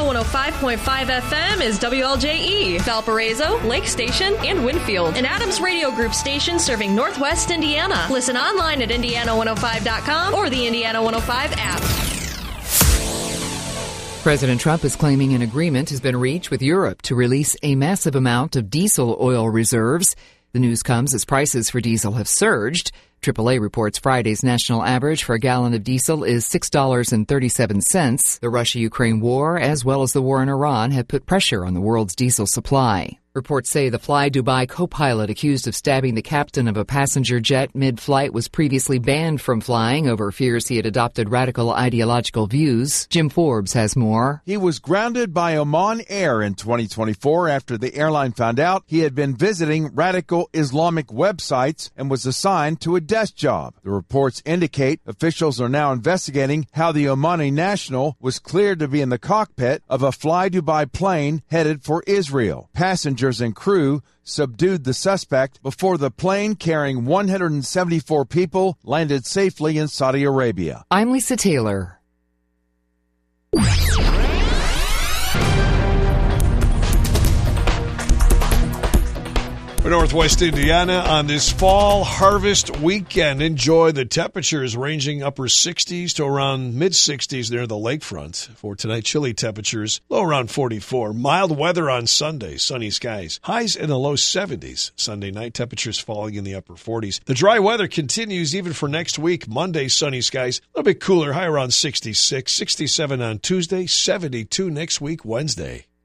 105.5 FM is WLJE, Valparaiso, Lake Station, and Winfield. An Adams Radio Group station serving Northwest Indiana. Listen online at Indiana105.com or the Indiana 105 app. President Trump is claiming an agreement has been reached with Europe to release a massive amount of diesel oil reserves. The news comes as prices for diesel have surged. AAA reports Friday's national average for a gallon of diesel is $6.37. The Russia-Ukraine war, as well as the war in Iran, have put pressure on the world's diesel supply. Reports say the Fly Dubai co-pilot accused of stabbing the captain of a passenger jet mid-flight was previously banned from flying over fears he had adopted radical ideological views. Jim Forbes has more. He was grounded by Oman Air in 2024 after the airline found out he had been visiting radical Islamic websites and was assigned to a desk job. The reports indicate officials are now investigating how the Omani national was cleared to be in the cockpit of a Fly Dubai plane headed for Israel. Passengers and crew subdued the suspect before the plane carrying 174 people landed safely in Saudi Arabia. I'm Lisa Taylor. For Northwest Indiana on this fall harvest weekend. Enjoy the temperatures ranging upper 60s to around mid-60s near the lakefront. For tonight, chilly temperatures, low around 44. Mild weather on Sunday, sunny skies. Highs in the low 70s. Sunday night, temperatures falling in the upper 40s. The dry weather continues even for next week. Monday, sunny skies, a little bit cooler, high around 66. 67 on Tuesday, 72 next week, Wednesday.